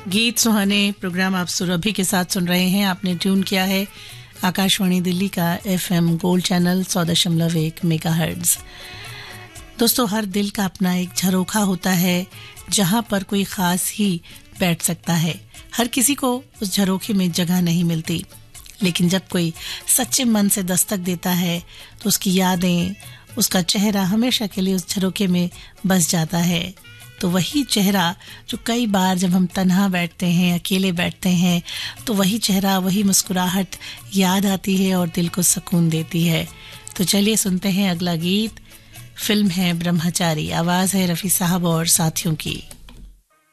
गीत सुहाने प्रोग्राम आप सुरभि के साथ सुन रहे हैं। आपने ट्यून किया है आकाशवाणी दिल्ली का FM गोल्ड चैनल 100.1 मेगाहर्ट्ज। दोस्तों, हर दिल का अपना एक झरोखा होता है जहां पर कोई खास ही बैठ सकता है। हर किसी को उस झरोखे में जगह नहीं मिलती, लेकिन जब कोई सच्चे मन से दस्तक देता है तो उसकी यादें, उसका चेहरा हमेशा के लिए उस झरोखे में बस जाता है। तो वही चेहरा जो कई बार जब हम तन्हा बैठते हैं, अकेले बैठते हैं, तो वही चेहरा, वही मुस्कुराहट याद आती है और दिल को सुकून देती है। तो चलिए सुनते हैं अगला गीत। फिल्म है ब्रह्मचारी, आवाज है रफी साहब और साथियों की।